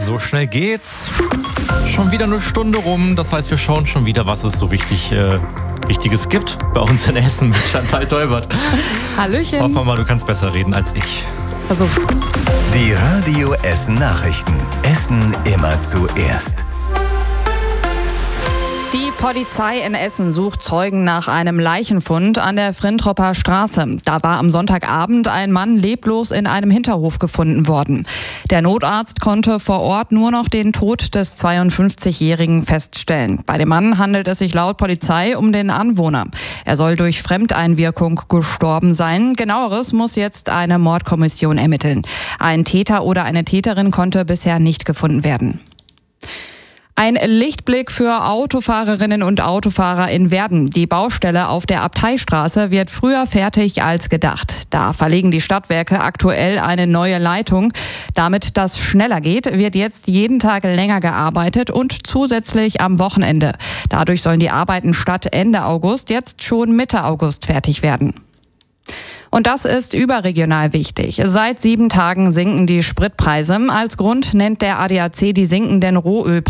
So schnell geht's. Schon wieder eine Stunde rum. Das heißt, wir schauen schon wieder, was es so Wichtiges gibt bei uns in Essen mit Chantal Tolbert. Hallöchen. Hoffen wir mal, du kannst besser reden als ich. Versuch's. Die Radio Essen Nachrichten. Essen immer zuerst. Die Polizei in Essen sucht Zeugen nach einem Leichenfund an der Frintropper Straße. Da war am Sonntagabend ein Mann leblos in einem Hinterhof gefunden worden. Der Notarzt konnte vor Ort nur noch den Tod des 52-Jährigen feststellen. Bei dem Mann handelt es sich laut Polizei um den Anwohner. Er soll durch Fremdeinwirkung gestorben sein. Genaueres muss jetzt eine Mordkommission ermitteln. Ein Täter oder eine Täterin konnte bisher nicht gefunden werden. Ein Lichtblick für Autofahrerinnen und Autofahrer in Werden. Die Baustelle auf der Abteistraße wird früher fertig als gedacht. Da verlegen die Stadtwerke aktuell eine neue Leitung. Damit das schneller geht, wird jetzt jeden Tag länger gearbeitet und zusätzlich am Wochenende. Dadurch sollen die Arbeiten statt Ende August jetzt schon Mitte August fertig werden. Und das ist überregional wichtig. Seit 7 Tagen sinken die Spritpreise. Als Grund nennt der ADAC die sinkenden Rohölpreise.